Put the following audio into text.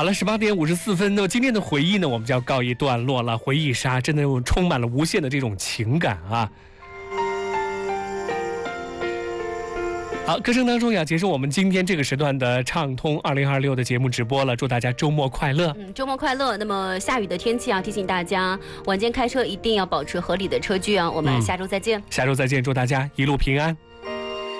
好了，18点54分，那么今天的回忆呢，我们就要告一段落了。回忆杀真的充满了无限的这种情感啊。好，歌声当中要结束我们今天这个时段的畅通2026的节目直播了，祝大家周末快乐。 周末快乐。那么下雨的天气啊，提醒大家晚间开车一定要保持合理的车距啊。我们下周再见。 下周再见，祝大家一路平安。